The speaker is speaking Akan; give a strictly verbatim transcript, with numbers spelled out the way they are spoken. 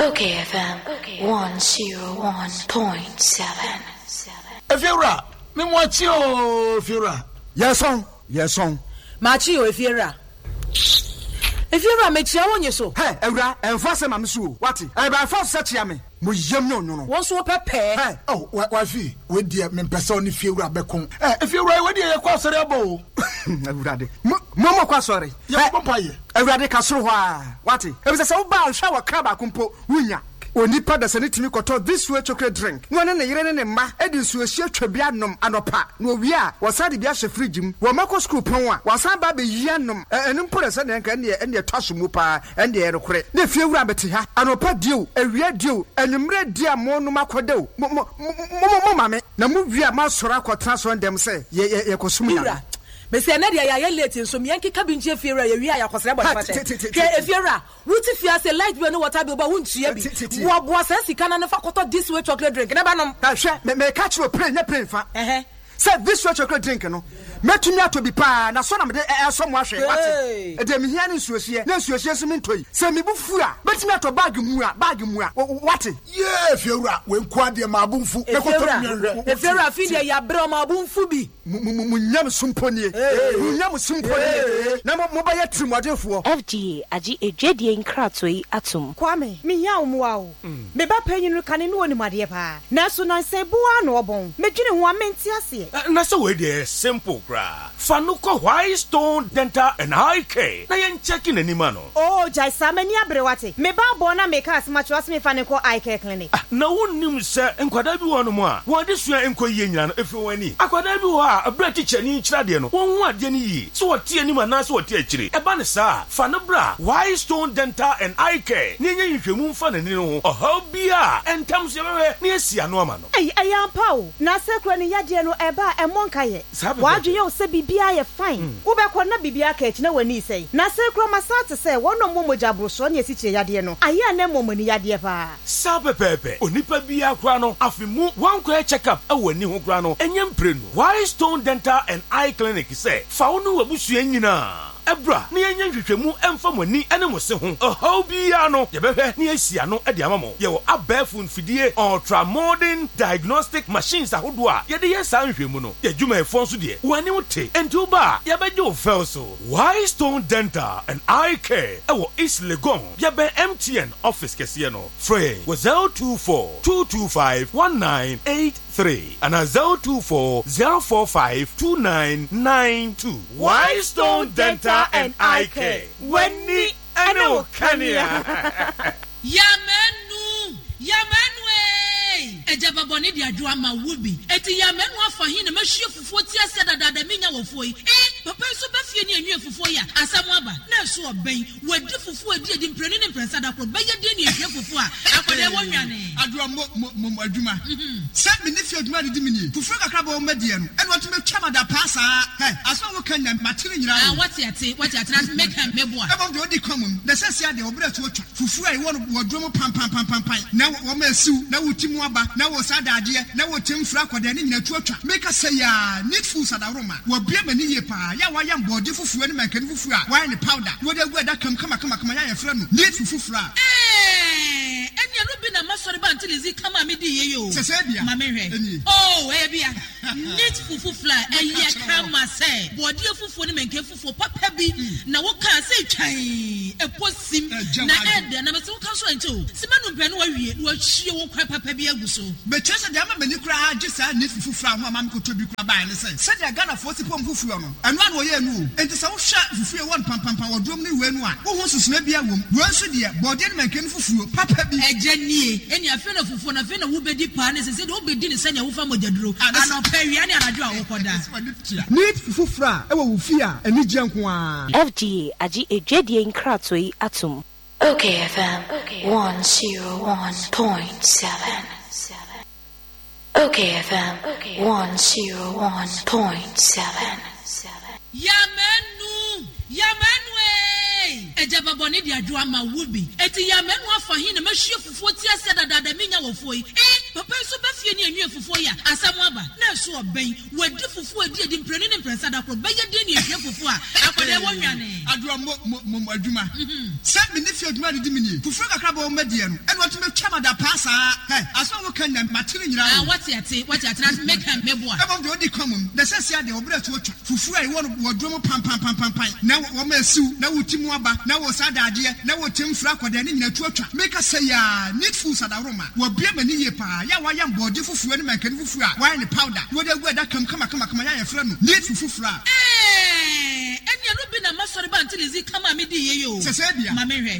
Okay F M one oh one point seven. Efiura, me mwachi o Efiura. Yes on, yes on. Machi o Efiura. Efiura mechi a wonye so. Hey, Ewura, enfa se mam so. Wati? E ba fa se chia me. Mo yem no no no. Won so pepe. Hey, oh, wa fi, we die me pese oni Efiura bekon. Eh, Efiura we die ye kwa sori abo. Ewura de. Mo mo kwa sori. Ye papa ye. Ewura de ka soro hwa. Wati? E be se wo ba hwa wa kraba kompo wunya. Onipa da sane timi koto this way chocolate drink. No ne ne yire ne ne ma edi nsuohie twabia nom anopa. No wi a wasade bia hye fridge mu. Wo mako school pon a wasan ba be yi anom. Enu mpore se ne nka ne ne twaso mu pa ende ye rekore. Na fie wura bete ha. Anopa dio, ewia dio, enumre dia mo no makodew. Mo mo mo mame. Na mu wi a ma sora akotra so ndem se ye ye kosum ya. Bese na dia ya late nso me yanke kabinchi Efiura ye wi a yakosere bo fate. Ke Efiura, wuti fia se light bill no water bill ba wuntua bi. Wo bo asa sika na fa koto this way chocolate drink. Na ba nom. Ka hwe me me catch you plane na plane fa. Eh. Say this way chocolate drink no. Metumi ato bi pa na so na me de eso mo ahwe wate. E de me hia ne nsuohie. Na nsuohie so me ntoi. Se me bu fu a, metumi ato bag mu a, bag mu a. Wate? Yeah, Efiura, we nkwa de ma abumfu. Me koto mi nhwe. Efiura fi de ya bre ma abumfu bi. Munyam sumponie. Munyam sumponie. Na mo ba ye trimodefo. F G A agi edwedie nkratoi atom. Kwame, me hia omwa o. Me ba panyin no kane no oni made pa. Na so na se bua no obon. Medwene ho amenti ase. Na so we dey simple kra. Fanuko White Stone Dental and Eye Care. Na yen checking anima no. Oh, jai samani abrewate. Me ba bo na make as much as me faniko Eye Care clinic. Na wonnim se enkwada bi wo no mo a. Wo de sua enko yie nyina no efi wani. Akwada bi wo a abra teacher ni kira de no. Won hu ade ni yi. So wo tie anima na so wo tie akire. E ba ne sa. Fanubra White Stone Dental and Eye Care. Ni nya nhwehwemu mfa na ni no ho. Oha bia entam so ye ni asia no ama no. Ei ayampa o. Na sekro ni yade no eba e monka ye. Wadwe yo se bibia ye fine. Wo be ko na bibia ka echi na wani sei. Na sekro masate se wono momoja broso na esiche yade no. Aya na momani yade pa. Sabe pepe. Onipa bia kra no afimu wankwa check up e wani ho kra no. Enyem pre no. White Stone Dental and Eye Clinic say fa wonu wabusua nyina. Ebra na yenya hwehwemu emfa mani ene mo se ho. Oho bia no ye behwe na asia no e de amamo. Ye wo abafun fidie ultra modern diagnostic machines ahodo a ye de ye san hwehmu no. Ye dwuma efo nso de. Wani wote enti ba ye beje o fel so. White Stone Dental and Eye Care e wo East Legon. Ye be M T N office kese no. Free was zero two four two two five one nine eight three and a zero two four zero four five two nine nine two. White Stone Dental and Eye Care. Wenni eno kania. Yamenu, Yamenwe. Ejaba boni di adwa ma wubi. Eti Yamenu afa hin na mahwie fufuo ti ase dada da menya wofo yi. Eh, papa so ba fie ni enwe fufuo ya. Asamu aba. Na so oben. Wadi fufuo edi edi mprenu ni mpresa da ko. Beye di ni ehwe fufuo a. Akode wonwane. Adwa mo mo adwuma. Se me ni fie adwuma di mini. Fufuo kakra ba o medie no. Eno to me twama da paasa. Hey, aso wo kan na matire nyira. Ah, what yate, what yate na make am meboa. Ebo do di common. The sense ya de obra to otwa. Fufuo ai wo wodwo pam pam pam pam pam. Na wo ma siu, na wo timu aba, na wo sadade, na wo timfra kwada ni nyina to otwa. Make us say ya need food sadaroma. Wo bia mani ye pa. Ya wa yam body fufuo ni mankan fufuo a. Wa ni powder. Wo de gu da kam kama kama kama ya yefra no. Need fufuo a. Eh, eni no bi na masori ba until is kama me di ye yo. Se se bia. Mama hwe. Oh, eh bia. Need fufuo fla e ye kama say. Body fufuo ni mankan fufuo papa bi na wo kan say twan e posim na ed na me se wo kan so ento. Simanu mpɛ no wawie no ahie wo kwa papa bi aguso. Be chese de ama mani kra age sa ni fufuo ho ama mkoto bi kra ba ne se. Se de Ghana fo si pom fufuo no. Eno an wo ye nu. Enti se wo hwa fufuo won pam pam pam wodom ni we nu a. Wo ho susuna bi awom. Wo nso de body ni mankan fufuo papa bi. Eje nie. Eni afi na fufuo na afi na wo bedi pa ne se se de wo bedi ni sanya wo fa mojaduro. Ana pa wi ani anadwo a wo koda. Need fufuo a e wo wo fi a eni gye nko a. F G A agi edwedie nkratoi atom. Okay F M one oh one point seven. Okay F M one oh one point seven. Yamenu, Yamenwe. Ejaba boni di adwa ma wubi. Eti ya menu afa hin na mahwie fufuo ti ase dada minya wofo yi. Eh, papa so ba fie ni enwe fufuo ya. Asamu aba. Na so oben. Wadi fufuo adi adi mprenu ne mpresa da kro. Beye di ni ehwe fufuo a. Akode wonwane. Adwa mo mo adwuma. Se me ni fie adwuma di mini. Fufuo kakra ba o medie no. Eno to metwa mada paasa. He, aso wo kan na matiri nyira. Ah, what yate, what yate na make am meboa. Ebo do di common. The sense ya de obra to otwa. Fufuo ai wo wodromo pam pam pam pam pam. Na wo ma siu, na wo timu aba, na wo sada ade, na wo temfra kwada ne nyina tu otwa. Make say ya need food sadaroma. Wo bia mani ye pa. Ya wa yam body fufuo ne mankan fufuo a. Wa ne powder. Wo da gu ada kam kama kama kama ya yefra no. Need fufuo a. Eh, enya no bi na masori ba until is come me di ye yo. Se se bia. Ma me hwe.